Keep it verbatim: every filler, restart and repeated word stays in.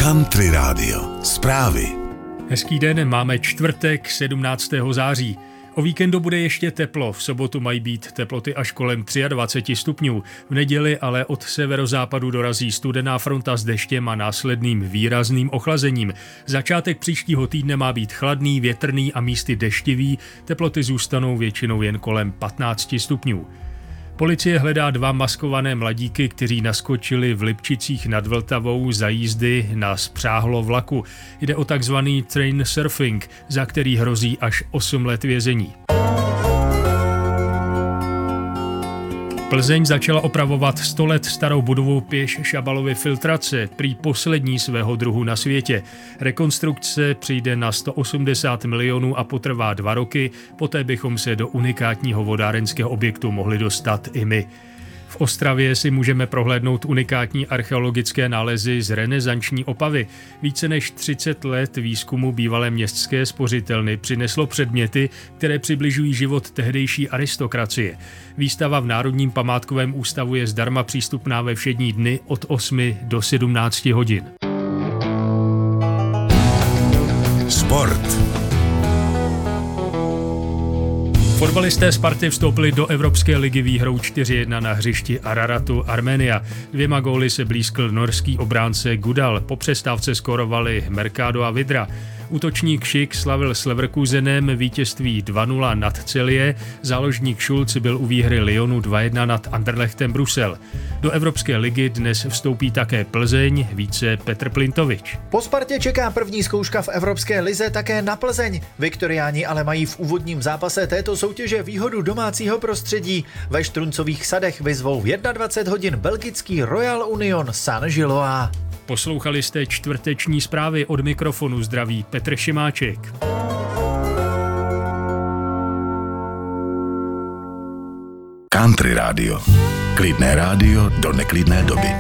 Country Radio. Zprávy. Hezký den, máme čtvrtek sedmnáctého září. O víkendu bude ještě teplo, v sobotu mají být teploty až kolem dvacet tři stupňů. V neděli ale od severozápadu dorazí studená fronta s deštěm a následným výrazným ochlazením. Začátek příštího týdne má být chladný, větrný a místy deštivý, teploty zůstanou většinou jen kolem patnáct stupňů. Policie hledá dva maskované mladíky, kteří naskočili v Lipčicích nad Vltavou za jízdy na spřáhlo vlaku. Jde o takzvaný train surfing, za který hrozí až osm let vězení. Plzeň začala opravovat sto let starou budovu Pěš Šabalovy filtrace, prý poslední svého druhu na světě. Rekonstrukce přijde na sto osmdesát milionů a potrvá dva roky, poté bychom se do unikátního vodárenského objektu mohli dostat i my. V Ostravě si můžeme prohlédnout unikátní archeologické nálezy z renesanční Opavy. Více než třicet let výzkumu bývalé městské spořitelny přineslo předměty, které přibližují život tehdejší aristokracie. Výstava v Národním památkovém ústavu je zdarma přístupná ve všední dny od osmi do sedmnácti hodin. Sport. Fotbalisté Sparty vstoupili do Evropské ligy výhrou čtyři jedna na hřišti Araratu Arménia. Dvěma góly se blízkl norský obránce Gudal. Po přestávce skórovali Mercado a Vidra. Útočník Schick slavil s Leverkusenem vítězství dva nula nad Celje, záložník Schulz byl u výhry Lyonu dva jedna nad Anderlechtem Brusel. Do Evropské ligy dnes vstoupí také Plzeň, více Petr Plintovič. Po Spartě čeká první zkouška v Evropské lize také na Plzeň. Viktoriáni ale mají v úvodním zápase této soutěže výhodu domácího prostředí. Ve Štruncových sadech vyzvou v dvacet jedna hodin belgický Royal Union Saint-Gilloise. Poslouchali jste čtvrteční zprávy, od mikrofonu zdraví Petr Šimáček. Country Radio. Klidné rádio do neklidné doby.